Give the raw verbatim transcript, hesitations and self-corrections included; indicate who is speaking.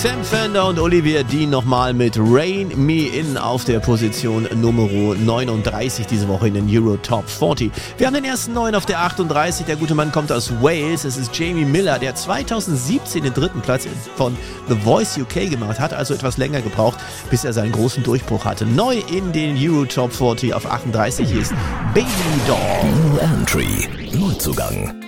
Speaker 1: Sam Fender und Olivia Dean nochmal mit Rain Me In auf der Position Nummer neununddreißig diese Woche in den Euro Top vierzig. Wir haben den ersten neuen auf der achtunddreißig. Der gute Mann kommt aus Wales. Es ist Jamie Miller, der zweitausendsiebzehn den dritten Platz von The Voice U K gemacht hat, also etwas länger gebraucht, bis er seinen großen Durchbruch hatte. Neu in den Euro Top vierzig auf achtunddreißig ist Baby Doll.
Speaker 2: New Entry, Neuzugang.